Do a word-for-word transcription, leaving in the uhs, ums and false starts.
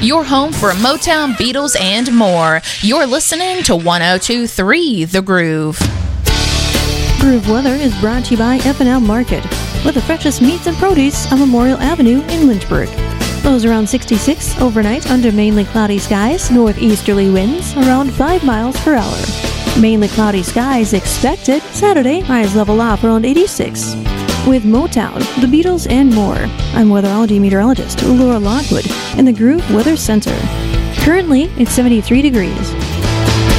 your home for Motown, Beatles, and more. You're listening to one oh two point three The Groove. Groove Weather is brought to you by F and L Market, with the freshest meats and produce on Memorial Avenue in Lynchburg. Lows around sixty-six overnight under mainly cloudy skies, northeasterly winds around five miles per hour. Mainly cloudy skies expected Saturday, highs level off around eighty-six. With Motown, the Beatles, and more, I'm weatherology meteorologist Laura Lockwood in the Groove Weather Center. Currently, it's seventy-three degrees.